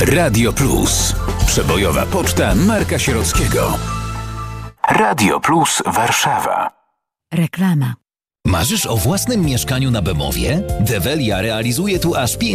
Radio Plus. Przebojowa poczta Marka Sierockiego. Radio Plus Warszawa. Reklama. Marzysz o własnym mieszkaniu na Bemowie? Develia realizuje tu aż 5